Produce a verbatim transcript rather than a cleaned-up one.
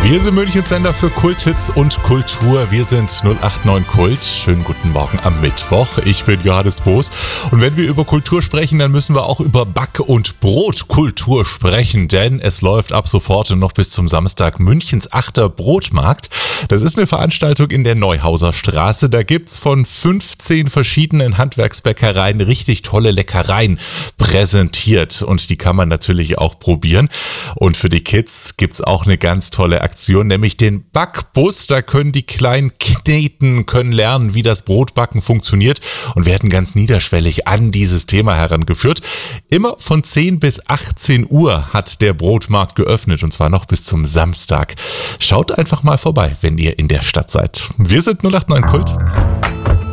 Wir sind Münchens Sender für Kulthits und Kultur. Wir sind null acht neun Kult. Schönen guten Morgen am Mittwoch. Ich bin Johannes Boos. Und wenn wir über Kultur sprechen, dann müssen wir auch über Back- und Brotkultur sprechen. Denn es läuft ab sofort und noch bis zum Samstag Münchens achter Brotmarkt. Das ist eine Veranstaltung in der Neuhauser Straße. Da gibt's von fünfzehn verschiedenen Handwerksbäckereien richtig tolle Leckereien präsentiert. Und die kann man natürlich auch probieren. Und für die Kids gibt's auch eine ganz tolle Aktion, nämlich den Backbus. Da können die kleinen Kneten können lernen, wie das Brotbacken funktioniert und werden ganz niederschwellig an dieses Thema herangeführt. Immer von zehn bis achtzehn Uhr hat der Brotmarkt geöffnet und zwar noch bis zum Samstag. Schaut einfach mal vorbei, wenn ihr in der Stadt seid. Wir sind null acht neun Kult.